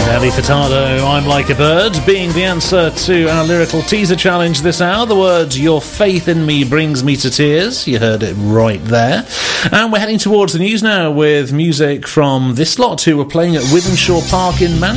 Nelly Furtado, I'm Like a Bird, being the answer to our lyrical teaser challenge this hour. The words, your faith in me brings me to tears. You heard it right there. And we're heading towards the news now with music from this lot who were playing at Wythenshawe Park in Manchester.